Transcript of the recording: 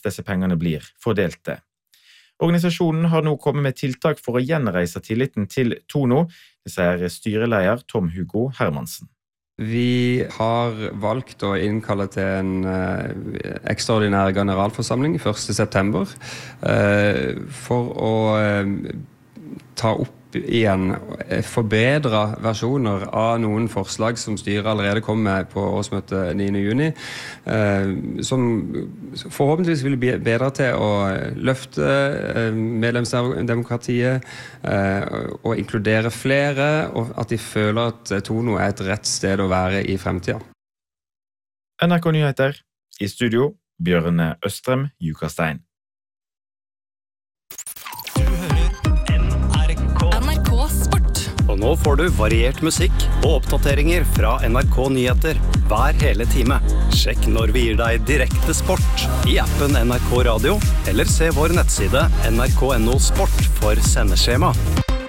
disse pengene blir fordelte. Organisasjonen har nå kommet med tiltak for å gjenreise tilliten til Tono, det sier styreleder Tom Hugo Hermansen. Vi har valgt å innkalle til en ekstraordinær generalforsamling 1. september for å ta opp igjen forbedre versjoner av noen forslag som styret allerede kom med på årsmøtet 9. juni, som forhåpentligvis vil bedre til å løfte medlemsdemokratiet og inkludere flere, og at de føler at Tono et rett sted å være i fremtiden. NRK Nyheter, i studio, Bjørne Østrem, Jukastein. Og nå får du variert musikk og oppdateringer fra NRK Nyheter hver hele time. Sjekk når vi gir deg direkte sport i appen NRK Radio, eller se vår nettside nrk.no sport for sendeskjema.